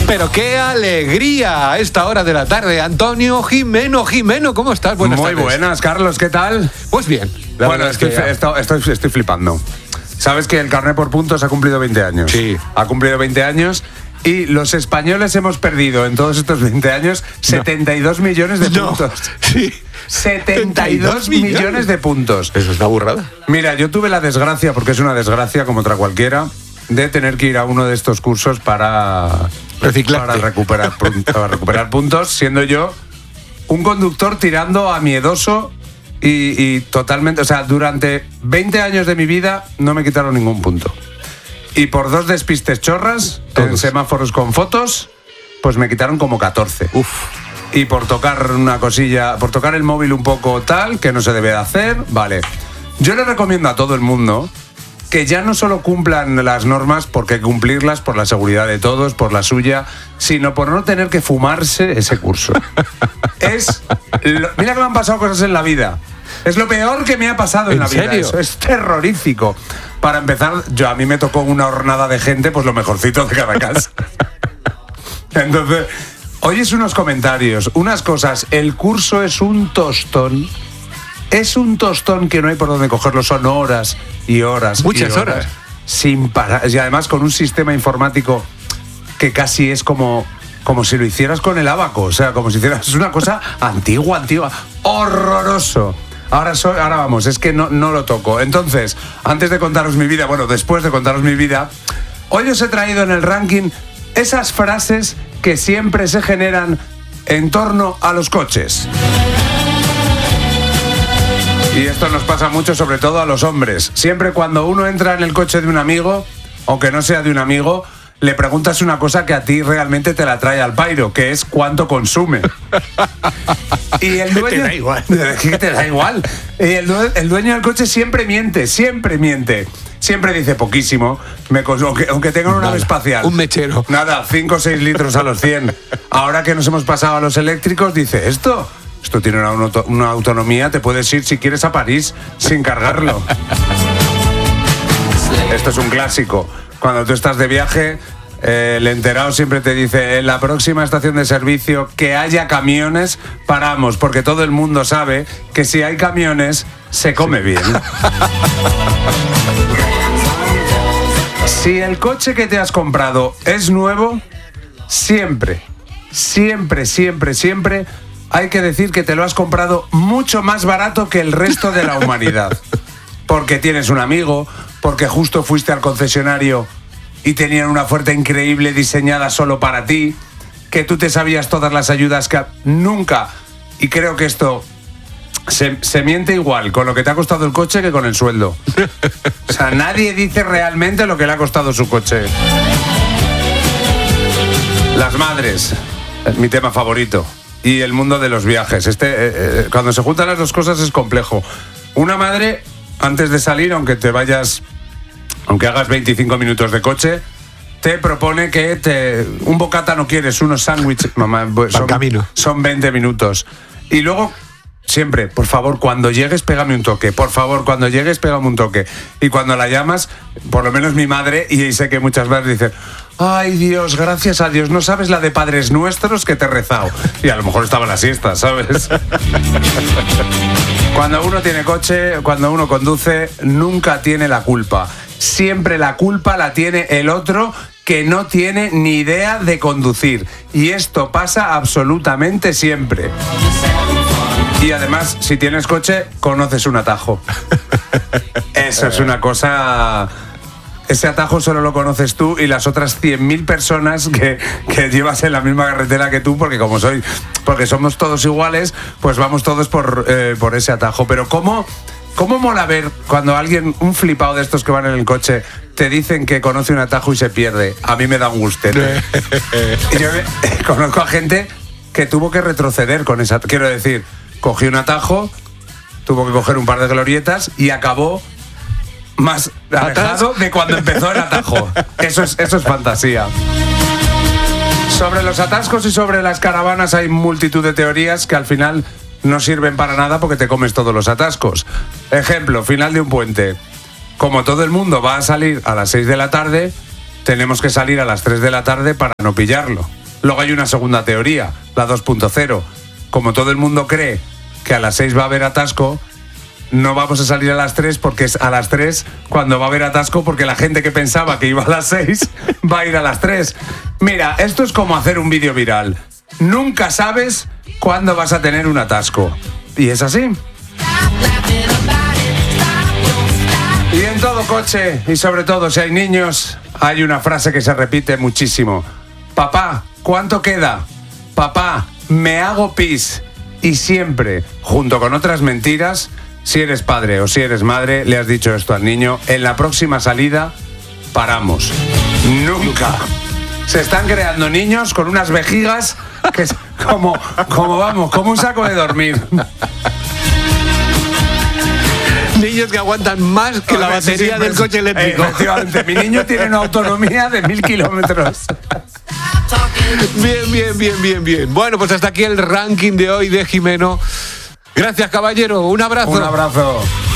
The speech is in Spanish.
Pero qué alegría a esta hora de la tarde. Antonio Jimeno, ¿cómo estás? Buenas tardes. Muy buenas, Carlos, ¿qué tal? Pues bien. Bueno, estoy flipando. Sabes que el carné por puntos ha cumplido 20 años. Sí. Ha cumplido 20 años y los españoles hemos perdido en todos estos 20 años 72 millones de puntos. Sí. 72 millones de puntos. Eso es una burrada. Mira, yo tuve la desgracia, porque es una desgracia como otra cualquiera, de tener que ir a uno de estos cursos para recuperar puntos, siendo yo un conductor tirando a miedoso y totalmente, o sea, durante 20 años de mi vida no me quitaron ningún punto. Y por 2 despistes chorras, en semáforos con fotos, pues me quitaron como 14. Uf. Y por tocar una cosilla, por tocar el móvil un poco tal, que no se debe de hacer, vale. Yo le recomiendo a todo el mundo que ya no solo cumplan las normas porque hay que cumplirlas por la seguridad de todos, por la suya, sino por no tener que fumarse ese curso. Mira que me han pasado cosas en la vida. Es lo peor que me ha pasado en la vida. ¿Serio? Eso es terrorífico. Para empezar, a mí me tocó una hornada de gente, pues lo mejorcito de cada casa. Entonces, oyes unos comentarios, unas cosas. El curso es un tostón. Es un tostón que no hay por dónde cogerlo. Son horas y horas. Muchas y horas. Sin parar. Y además con un sistema informático que casi es como si lo hicieras con el abaco. O sea, como si hicieras... Es una cosa antigua. Horroroso. Ahora vamos, es que no lo toco. Entonces, antes de contaros mi vida, después de contaros mi vida, hoy os he traído en el ranking esas frases que siempre se generan en torno a los coches. Y esto nos pasa mucho, sobre todo a los hombres. Siempre cuando uno entra en el coche de un amigo, aunque no sea de un amigo, le preguntas una cosa que a ti realmente te la trae al pairo, que es cuánto consume. Y el dueño... Te da igual. Te da igual. Y el dueño del coche siempre miente. Siempre dice poquísimo, aunque tengan una nave espacial. Un mechero. Nada, 5 o 6 litros a los 100. Ahora que nos hemos pasado a los eléctricos, dice, esto tiene una autonomía, te puedes ir si quieres a París sin cargarlo. Esto es un clásico. Cuando tú estás de viaje, el enterado siempre te dice, en la próxima estación de servicio que haya camiones, paramos, porque todo el mundo sabe que si hay camiones, se come bien. Si el coche que te has comprado es nuevo, siempre hay que decir que te lo has comprado mucho más barato que el resto de la humanidad. Porque tienes un amigo, porque justo fuiste al concesionario y tenían una oferta increíble diseñada solo para ti, que tú te sabías todas las ayudas que nunca, y creo que esto se miente igual con lo que te ha costado el coche que con el sueldo. O sea, nadie dice realmente lo que le ha costado su coche. Las madres, mi tema favorito, y el mundo de los viajes. Cuando se juntan las dos cosas es complejo. Una madre, antes de salir, aunque hagas 25 minutos de coche, te propone que un bocata no quieres, unos sándwiches, mamá, son 20 minutos. Y luego, siempre, por favor, cuando llegues, pégame un toque. Por favor, cuando llegues, pégame un toque. Y cuando la llamas, por lo menos mi madre, y sé que muchas veces dicen, ay Dios, gracias a Dios, no sabes la de Padres Nuestros que te he rezado. Y a lo mejor estaba la siesta, ¿sabes? Cuando uno tiene coche, cuando uno conduce, nunca tiene la culpa. Siempre la culpa la tiene el otro que no tiene ni idea de conducir. Y esto pasa absolutamente siempre. Y además, si tienes coche, conoces un atajo. Eso es una cosa... Ese atajo solo lo conoces tú y las otras 100.000 personas que llevas en la misma carretera que tú, porque somos todos iguales, pues vamos todos por ese atajo. Pero ¿cómo mola ver cuando alguien, un flipado de estos que van en el coche, te dicen que conoce un atajo y se pierde? A mí me da un gustete. Yo conozco a gente que tuvo que retroceder con esa... Quiero decir, cogió un atajo, tuvo que coger un par de glorietas y acabó más alejado de cuando empezó el atajo. Eso es fantasía. Sobre los atascos y sobre las caravanas hay multitud de teorías que al final no sirven para nada porque te comes todos los atascos. Ejemplo, final de un puente. Como todo el mundo va a salir a las 6 de la tarde, tenemos que salir a las 3 de la tarde para no pillarlo. Luego hay una segunda teoría, la 2.0. Como todo el mundo cree que a las 6 va a haber atasco, no vamos a salir a las 3 porque es a las 3 cuando va a haber atasco, porque la gente que pensaba que iba a las 6 va a ir a las 3. Mira, esto es como hacer un vídeo viral. Nunca sabes cuándo vas a tener un atasco. Y es así. Y en todo coche, y sobre todo si hay niños, hay una frase que se repite muchísimo. Papá, ¿cuánto queda? Papá, me hago pis. Y siempre, junto con otras mentiras, si eres padre o si eres madre, le has dicho esto al niño: en la próxima salida, paramos. Nunca. Se están creando niños con unas vejigas que es como un saco de dormir. Niños que aguantan más que la batería del coche eléctrico. Efectivamente, mi niño tiene una autonomía de 1000 kilómetros. Bien. Bueno, pues hasta aquí el ranking de hoy de Jimeno. Gracias, caballero. Un abrazo. Un abrazo.